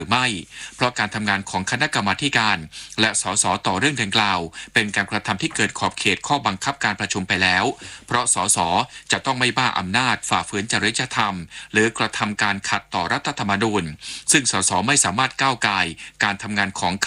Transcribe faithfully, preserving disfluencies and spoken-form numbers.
หรือไม่เพราะการทำงานของคณะกรรมาการและสสต่อเรื่องดังกล่าวเป็นการกระทำที่เกิดขอบเขตข้อบังคับการประชุมไปแล้วเพราะสสจะต้องไม่บ้าอำนาจฝ่าฝืนจริยธรรมหรือกระทำการขัดต่อรัฐธรรมนูญซึ่งสสไม่สามารถก้าวไก่การทำงานของ